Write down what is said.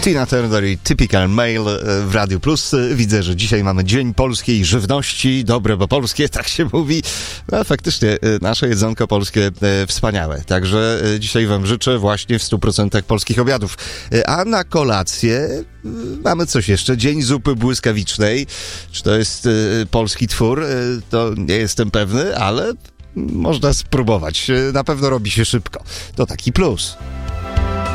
Tina Turner i Typical Male w Radiu Plus. Widzę, że dzisiaj mamy Dzień Polskiej Żywności. Dobre, bo polskie, tak się mówi. No faktycznie, nasze jedzonko polskie wspaniałe. Także dzisiaj wam życzę właśnie w 100% polskich obiadów. A na kolację mamy coś jeszcze. Dzień Zupy Błyskawicznej. Czy to jest polski twór? To nie jestem pewny, ale można spróbować. Na pewno robi się szybko. To taki plus.